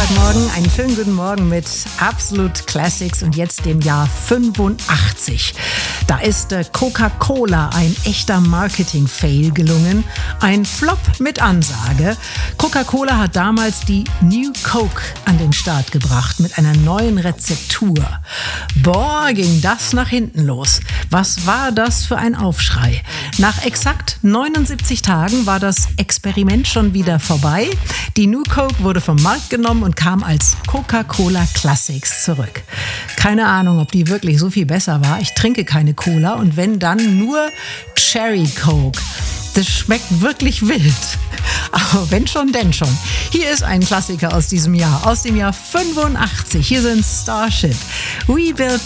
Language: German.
Sonntagmorgen, einen schönen guten Morgen mit Absolute Classics und jetzt dem Jahr 85. Da ist Coca-Cola ein echter Marketing-Fail gelungen, ein Flop mit Ansage. Coca-Cola hat damals die New Coke an den Start gebracht mit einer neuen Rezeptur. Boah, ging das nach hinten los. Was war das für ein Aufschrei? Nach exakt 79 Tagen war das Experiment schon wieder vorbei. Die New Coke wurde vom Markt genommen und kam als Coca-Cola Classics zurück. Keine Ahnung, ob die wirklich so viel besser war. Ich trinke keine Cola und wenn dann nur Cherry Coke. Das schmeckt wirklich wild. Aber wenn schon, denn schon. Hier ist ein Klassiker aus diesem Jahr, aus dem Jahr 85. Hier sind Starship. We Built